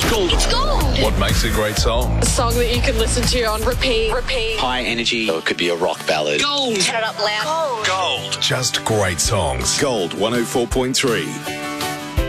Gold. It's gold. What makes a great song? A song that you can listen to on repeat. High energy. Or it could be a rock ballad. Gold. Turn it up loud. Gold. Just great songs. Gold 104.3.